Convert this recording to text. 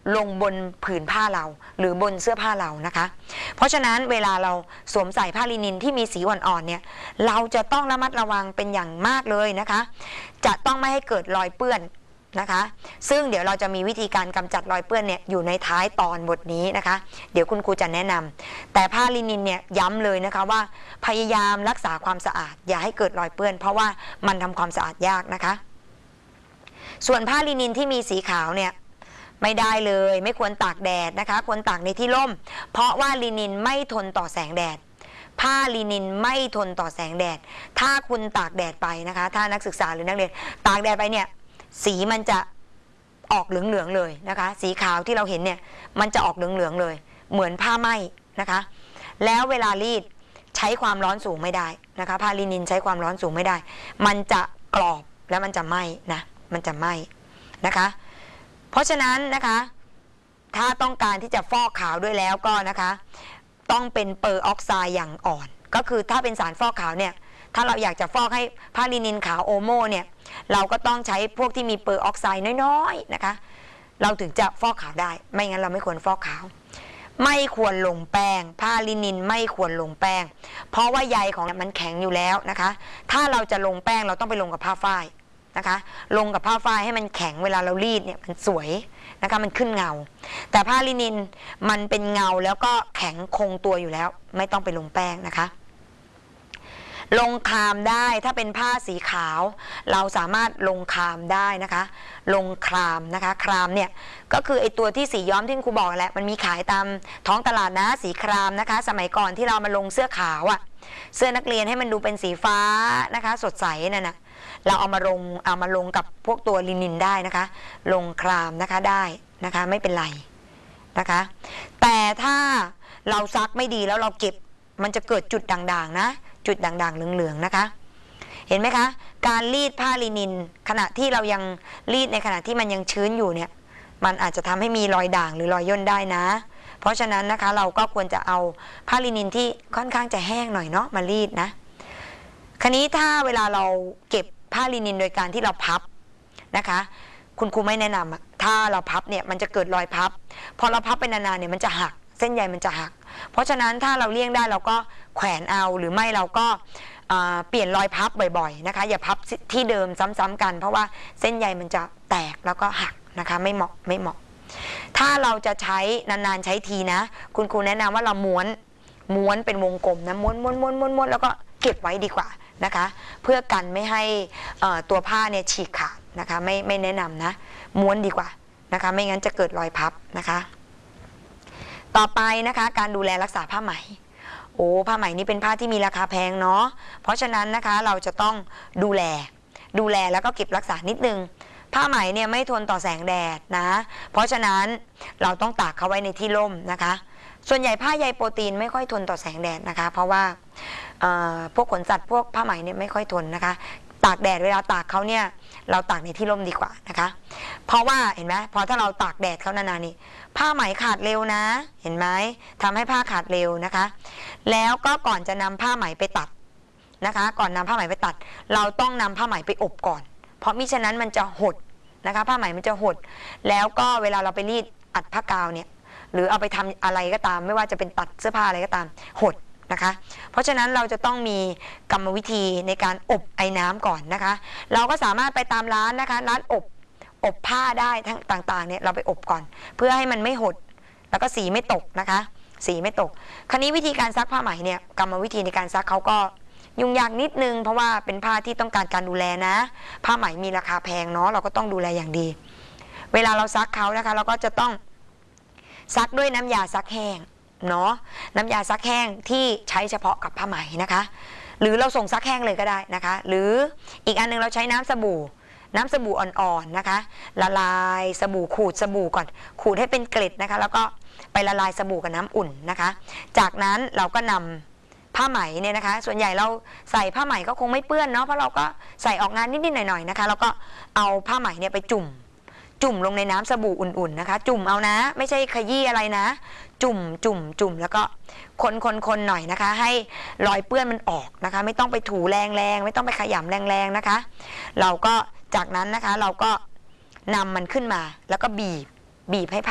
ลงบนผืนผ้าเราหรือบนเสื้อผ้าเรานะคะเพราะฉะนั้นเวลาเราสวมใส่ผ้าลินินที่มีสีอ่อนๆเนี่ยเราจะต้องระมัดระวังเป็นอย่างมากเลยนะคะจะต้องไม่ให้เกิดรอยเปื้อนนะคะซึ่งเดี๋ยวเราจะมีวิธีการกำจัดรอยเปื้อนเนี่ยอยู่ในท้ายตอนบทนี้นะคะเดี๋ยวคุณครูจะแนะนำแต่ผ้าลินินเนี่ยย้ำเลยนะคะว่าพยายามรักษาความสะอาดอย่าให้เกิดรอยเปื้อนเพราะว่ามันทำความสะอาดยากนะคะส่วนผ้าลินินที่มีสีขาวเนี่ยไม่ได้เลยไม่ควรตากแดดนะคะควรตากในที่ร่มเพราะว่าลินินไม่ทนต่อแสงแดดผ้าลินินไม่ทนต่อแสงแดดถ้าคุณตากแดดไปนะคะถ้านักศึกษาหรือนักเรียนตากแดดไปเนี่ยสีมันจะออกเหลืองๆเลยนะคะสีขาวที่เราเห็นเนี่ยมันจะออกเหลืองๆเลยเหมือนผ้าไหม้นะคะแล้วเวลารีดใช้ความร้อนสูงไม่ได้นะคะผ้าลินินใช้ความร้อนสูงไม่ได้มันจะกรอบแล้วมันจะไหม้นะมันจะไหม้นะคะเพราะฉะนั้นนะคะถ้าต้องการที่จะฟอกขาวด้วยแล้วก็นะคะต้องเป็นเปอร์ออกไซด์อย่างอ่อนก็คือถ้าเป็นสารฟอกขาวเนี่ยถ้าเราอยากจะฟอกให้ผ้าลินินขาวโอโม่เนี่ยเราก็ต้องใช้พวกที่มีเปอร์ออกไซด์น้อยๆนะคะเราถึงจะฟอกขาวได้ไม่งั้นเราไม่ควรฟอกขาวไม่ควรลงแป้งผ้าลินินไม่ควรลงแป้งเพราะว่าใยของมันแข็งอยู่แล้วนะคะถ้าเราจะลงแป้งเราต้องไปลงกับผ้าฝ้ายนะคะลงกับผ้าฝ้ายให้มันแข็งเวลาเรารีดเนี่ยมันสวยนะคะมันขึ้นเงาแต่ผ้าลินินมันเป็นเงาแล้วก็แข็งคงตัวอยู่แล้วไม่ต้องไปลงแป้งนะคะลงครามได้ถ้าเป็นผ้าสีขาวเราสามารถลงครามได้นะคะลงครามนะคะครามเนี่ยก็คือไอตัวที่สีย้อมที่ครูบอกแหละมันมีขายตามท้องตลาดนะสีครามนะคะสมัยก่อนที่เรามาลงเสื้อขาวอะเสื้อนักเรียนให้มันดูเป็นสีฟ้านะคะสดใสนั่นนะเราเอามาลงกับพวกตัวลินินได้นะคะลงครามนะคะได้นะคะไม่เป็นไรนะคะแต่ถ้าเราซักไม่ดีแล้วเราเก็บมันจะเกิดจุดด่างๆนะจุดด่างๆเหลืองๆนะคะเห็นไหมคะการรีดผ้าลินินขณะที่เรายังรีดในขณะที่มันยังชื้นอยู่เนี่ยมันอาจจะทำให้มีรอยด่างหรือรอยย่นได้นะเพราะฉะนั้นนะคะเราก็ควรจะเอาผ้าลินินที่ค่อนข้างจะแห้งหน่อยเนาะมารีดนะคราวนี้ถ้าเวลาเราเก็บผ้าลินินโดยการที่เราพับนะคะคุณครูไม่แนะนำถ้าเราพับเนี่ยมันจะเกิดรอยพับพอเราพับไปนานๆเนี่ยมันจะหักเส้นใยมันจะหักเพราะฉะนั้นถ้าเราเลี่ยงได้เราก็แขวนเอาหรือไม่เราก็เปลี่ยนรอยพับบ่อยๆนะคะอย่าพับที่เดิมซ้ำๆกันเพราะว่าเส้นใยมันจะแตกแล้วก็หักนะคะไม่เหมาะถ้าเราจะใช้นานๆใช้ทีนะคุณครูแนะนำว่าเราม้วนเป็นวงกลมนะม้วนแล้วก็เก็บไว้ดีกว่านะคะเพื่อกันไม่ให้ตัวผ้าเนี่ยฉีกขาดนะคะไม่แนะนำนะม้วนดีกว่านะคะไม่งั้นจะเกิดรอยพับนะคะต่อไปนะคะการดูแลรักษาผ้าไหมผ้าไหมนี่เป็นผ้าที่มีราคาแพงเนาะเพราะฉะนั้นนะคะเราจะต้องดูแลแล้วก็เก็บรักษานิดนึงผ้าไหมเนี่ยไม่ทนต่อแสงแดดนะเพราะฉะนั้นเราต้องตากเขาไว้ในที่ร่มนะคะส่วนใหญ่ผ้าใยโปรตีนไม่ค่อยทนต่อแสงแดดนะคะเพราะว่าพวกขนสัตว์พวกผ้าไหมเนี่ยไม่ค่อยทนนะคะตากแดดเวลาตากเขาเนี่ยเราตากในที่ร่มดีกว่านะคะเพราะว่าเห็นไหมพอถ้าเราตากแดดเขานานๆนี่ผ้าไหมขาดเร็วนะเห็นไหมทำให้ผ้าขาดเร็วนะคะแล้วก็ก่อนจะนำผ้าไหมไปตัดนะคะก่อนนำผ้าไหมไปตัดเราต้องนำผ้าไหมไปอบก่อนเพราะมิฉะนั้นมันจะหดนะคะผ้าไหมมันจะหดแล้วก็เวลาเราไปรีดอัดผ้ากาวเนี่ยหรือเอาไปทำอะไรก็ตามไม่ว่าจะเป็นตัดเสื้อผ้าอะไรก็ตามหดนะคะเพราะฉะนั้นเราจะต้องมีกรรมวิธีในการอบไอ้น้ำก่อนนะคะเราก็สามารถไปตามร้านนะคะร้านอบผ้าได้ทั้งต่างๆเนี่ยเราไปอบก่อนเพื่อให้มันไม่หดแล้วก็สีไม่ตกนะคะสีไม่ตกคราวนี้วิธีการซักผ้าไหมเนี่ยกรรมวิธีในการซักเขาก็ยุ่งยากนิดนึงเพราะว่าเป็นผ้าที่ต้องการการดูแลนะผ้าไหมมีราคาแพงเนาะเราก็ต้องดูแลอย่างดีเวลาเราซักเขานะคะเราก็จะต้องซักด้วยน้ำยาซักแห้งเนาะน้ำยาซักแห้งที่ใช้เฉพาะกับผ้าไหมนะคะหรือเราส่งซักแห้งเลยก็ได้นะคะหรืออีกอันนึงเราใช้น้ำสบู่อ่อนๆนะคะละลายสบู่ขูดสบู่ก่อนขูดให้เป็นเกล็ดนะคะแล้วก็ไปละลายสบู่กับน้ำอุ่นนะคะจากนั้นเราก็นำผ้าไหมเนี่ยนะคะส่วนใหญ่เราใส่ผ้าไหมก็คงไม่เปื้อนเนาะเพราะเราก็ใส่ออกงานนิดๆหน่อยๆนะคะแล้วก็เอาผ้าไหมเนี่ยไปจุ่มลงในน้ำสบู่อุ่นๆนะคะจุ่มเอานะไม่ใช่ขยี้อะไรนะจุ่มแล้วก็คนหน่อยนะคะให้รอยเปื้อนมันออกนะคะไม่ต้องไปถูแรงๆไม่ต้องไปขยำแรงๆนะคะเราก็จากนั้นนะคะเราก็นำมันขึ้นมาแล้วก็บีบให้